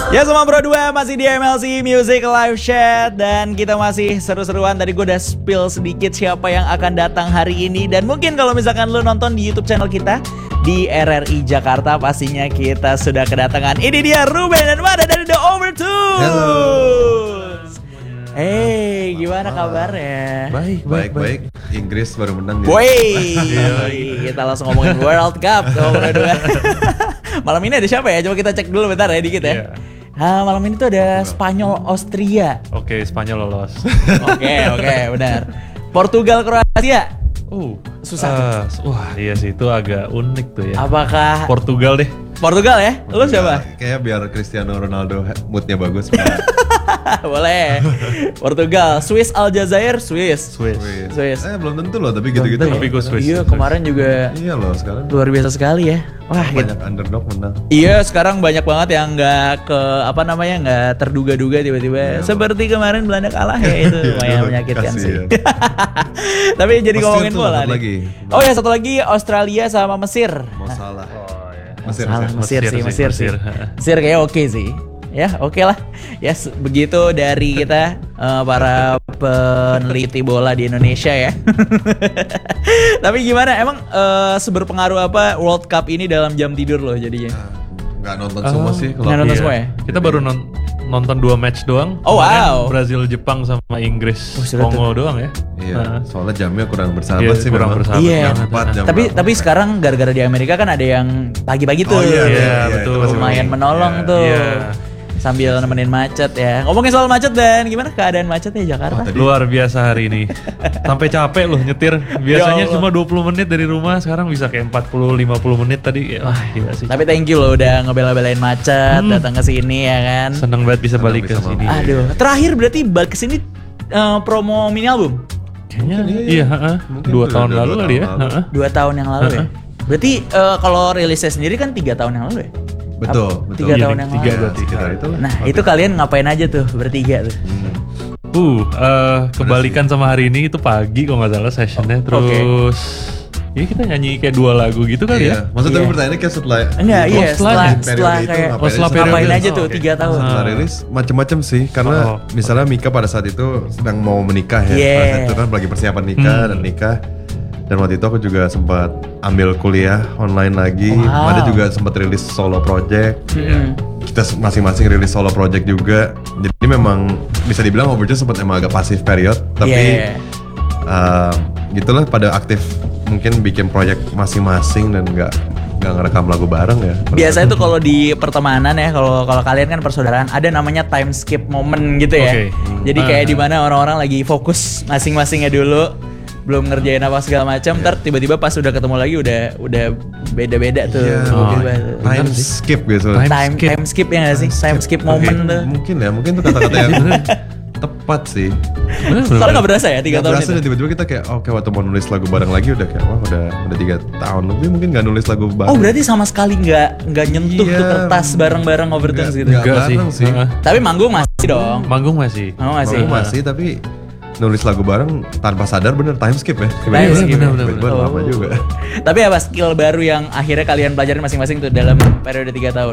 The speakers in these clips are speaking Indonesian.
Ya semua bro 2 masih di MLC Music Live Chat. Dan kita masih seru-seruan. Tadi gue udah spill sedikit siapa yang akan datang hari ini. Dan mungkin kalau misalkan lu nonton di YouTube channel kita di RRI Jakarta, pastinya kita sudah kedatangan. Ini dia Ruben dan Mada dari The Overtones. Halo. Hey, gimana kabarnya? Baik. Inggris baru menang. Woi, kita langsung ngomongin World Cup bro 2. Malam ini ada siapa ya? Coba kita cek dulu bentar ya dikit ya. Malam ini tuh ada Spanyol Austria. Oke, Spanyol lolos. Oke, benar. Portugal Kroasia. Susah. Wah, iya sih itu agak unik tuh ya. Apakah Portugal deh. Portugal ya? Lu siapa? Kayak biar Cristiano Ronaldo moodnya bagus. Boleh. Portugal, Swiss Aljazair, Swiss. Belum tentu loh, tapi gitu-gitu. Tapi gue Swiss. Iya, kemarin juga. Iya loh, sekarang Luar biasa sekali ya. Wah, banyak underdog menang. Iya, sekarang banyak banget yang nggak nggak terduga-duga tiba-tiba. Seperti kemarin Belanda kalah ya, itu lumayan menyakitkan sih. Tapi jadi ngomongin bola nih. Oh ya, satu lagi Australia sama Mesir. Mau salah. Mesir kayak oke sih. Ya oke lah. Ya begitu dari kita para peneliti bola di Indonesia ya. Tapi gimana emang seberpengaruh apa World Cup ini dalam jam tidur loh jadinya? Nggak nonton semua sih. Nggak nonton semua ya? Kita baru nonton 2 match doang. Oh wow. Brazil Jepang sama Inggris Kongo doang ya. Iya. Soalnya jamnya kurang bersahabat sih. Kurang bersahabat. Iya. Tapi sekarang gara-gara di Amerika kan ada yang pagi-pagi tuh. Oh iya, betul. Lumayan menolong tuh. Iya. Sambil nemenin macet ya. Ngomongin soal macet dan gimana keadaan macetnya Jakarta? Luar biasa hari ini. Sampai capek loh nyetir. Biasanya cuma 20 menit dari rumah, sekarang bisa kayak 40-50 menit tadi. Wah, gila sih. Tapi thank you loh udah ngebela-belain macet, datang ke sini ya kan. Seneng banget bisa balik ke sini. Aduh, terakhir berarti balik ke sini promo mini album. Kayaknya iya, 2 tahun lalu kali ya. 2 tahun yang lalu ya. Berarti kalau rilisnya sendiri kan 3 tahun yang lalu ya. Betul. 3 tahun yang lalu. Nah, itu kalian ngapain aja tuh bertiga tuh? Kebalikan sama hari ini, itu pagi kalau nggak salah sessionnya. Terus ya kita nyanyi kayak 2 lagu gitu kali ya. Maksudnya pertanyaannya kayak setelah setelah kayak ngapain aja tuh 3 tahun. Setelah rilis macam-macam sih, karena misalnya Mika pada saat itu sedang mau menikah ya. Pada saat itu kan lagi persiapan nikah dan nikah. Dan waktu itu aku juga sempat ambil kuliah online lagi. Ada juga sempat rilis solo project. Kita masing-masing rilis solo project juga. Jadi memang bisa dibilang Overtones sempat emang agak pasif period. Tapi gitulah pada aktif mungkin bikin project masing-masing dan nggak ngerekam lagu bareng ya. Biasanya tuh kalau di pertemanan ya, kalau kalian kan persaudaraan, ada namanya time skip moment gitu ya. Jadi kayak di mana orang-orang lagi fokus masing-masingnya dulu, belum ngerjain apa segala macam, ntar tiba-tiba pas udah ketemu lagi udah beda-beda tuh. Time skip gitu. Time skip ya nggak sih? Time skip moment tuh. Mungkin tuh kata-kata yang tepat sih. Soalnya nggak berasa ya 3 tahun itu. Dan tiba-tiba kita kayak oke, waktu mau nulis lagu bareng lagi udah kayak udah 3 tahun lebih mungkin nggak nulis lagu bareng. Oh berarti sama sekali nggak nyentuh tuh kertas bareng-bareng Overtones gitu. Enggak sih. Tapi manggung masih dong. Manggung masih, tapi nulis lagu bareng tanpa sadar bener time skip ya. Bener. Lama juga. Tapi apa skill baru yang akhirnya kalian pelajarin masing-masing tuh dalam periode 3 tahun?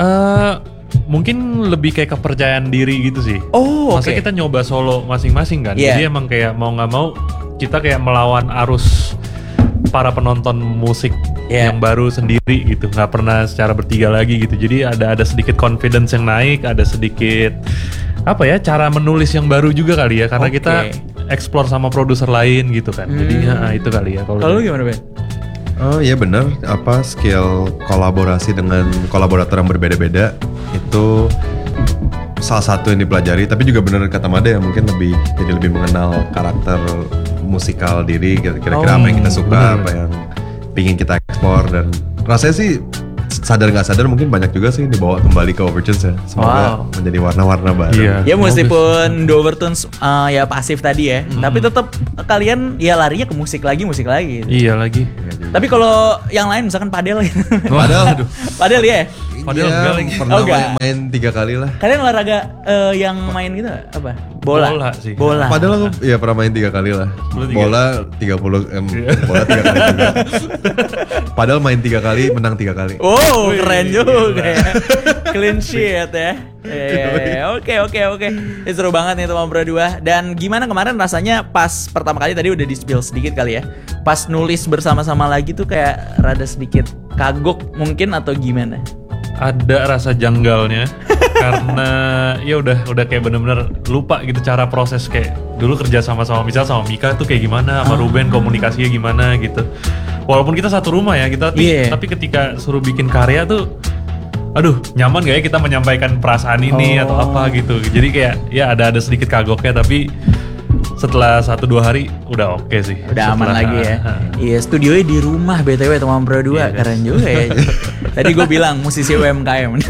Mungkin lebih kayak kepercayaan diri gitu sih. Maksudnya kita nyoba solo masing-masing kan. Jadi emang kayak mau nggak mau kita kayak melawan arus para penonton musik yang baru sendiri gitu. Nggak pernah secara bertiga lagi gitu. Jadi ada sedikit confidence yang naik, ada sedikit cara menulis yang baru juga kali ya, karena kita explore sama produser lain gitu kan. Jadi itu kali ya. Kalau lu gimana Ben? Oh iya benar, skill kolaborasi dengan kolaborator yang berbeda-beda itu salah satu yang dipelajari. Tapi juga benar kata Mada ya, mungkin jadi lebih mengenal karakter musikal diri, kira-kira apa yang kita suka, apa yang pingin kita ekspor. Dan rasanya sih sadar nggak sadar mungkin banyak juga sih dibawa kembali ke Overtones ya. Semoga menjadi warna-warna baru. Ya meskipun The Overtones ya pasif tadi ya, tapi tetap kalian ya larinya ke musik lagi. Iya lagi. Tapi kalau yang lain misalkan padel gitu. Padel Padel ya. Padahal enggak lagi. Pernah main 3 kali lah. Kalian olahraga yang main gitu apa? Bola sih. Bola. Padahal aku ya pernah main 3 kali lah. Bola 30 bola 3 kali juga. Padahal main 3 kali, menang 3 kali. Oh, keren juga ya. Clean sheet ya. Oke. Ini seru banget nih teman berdua. Dan gimana kemarin rasanya pas pertama kali tadi udah di-spill sedikit kali ya. Pas nulis bersama-sama lagi tuh kayak rada sedikit kagok mungkin atau gimana? Ada rasa janggalnya karena ya udah kayak bener-bener lupa gitu cara proses kayak dulu kerja sama misal sama Mika tuh kayak gimana, sama Ruben komunikasinya gimana gitu. Walaupun kita satu rumah ya kita tapi ketika suruh bikin karya tuh aduh nyaman gak ya kita menyampaikan perasaan ini atau apa gitu. Jadi kayak ya ada sedikit kagoknya tapi setelah 1-2 hari udah oke sih. Udah aman lagi ya. Iya, studionya di rumah BTW teman berdua. Keren juga ya. Tadi gue bilang musisi UMKM.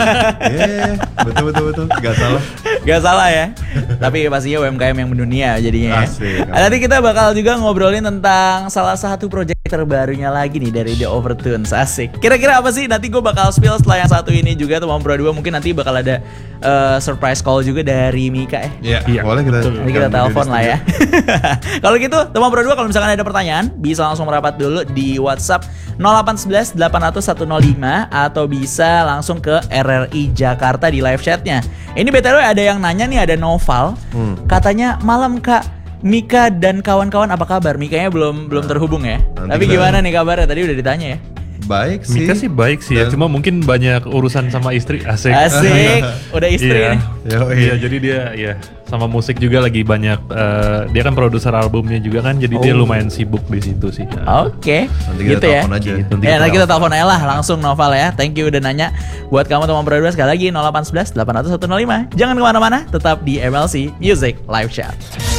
Iya, betul. Gak salah ya. Tapi pastinya UMKM yang mendunia jadinya ya. Asik. Nanti kita bakal juga ngobrolin tentang salah satu proyek terbarunya lagi nih dari The Overtones. Asik. Kira-kira apa sih? Nanti gue bakal spill setelah yang satu ini juga teman berdua. Mungkin nanti bakal ada surprise call juga dari Mika ya. Iya, boleh kita telepon lah ya. Kalau gitu teman berdua kalau misalkan ada pertanyaan bisa langsung merapat dulu di WhatsApp 0811 800 105 atau bisa langsung ke RRI Jakarta di live chatnya. Ini BTW ada yang nanya nih, ada Noval. Katanya malam Kak Mika dan kawan-kawan apa kabar? Mikanya belum terhubung ya. Tapi gimana nih kabarnya? Tadi udah ditanya ya. Baik sih. Mika sih baik sih ya, cuma mungkin banyak urusan sama istri. Asik. Udah istri nih. Iya, jadi dia ya sama musik juga lagi banyak. Dia kan produser albumnya juga kan, jadi dia lumayan sibuk di situ sih. Oke. Nanti kita gitu telepon aja. Nanti kita telepon aja lah langsung Noval ya. Thank you udah nanya. Buat kamu teman berdua sekali lagi 0811 800 105. Jangan kemana-mana, tetap di MLC Music Live Chat.